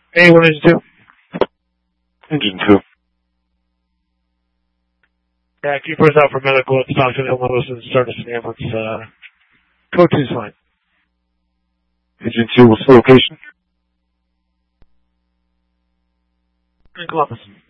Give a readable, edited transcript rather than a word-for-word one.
Hey, 182. Engine 2. Yeah, keepers out for medical at Stockton, Illinois, and start us an ambulance. Code 2's fine. Engine 2, what's the location? In Columbus.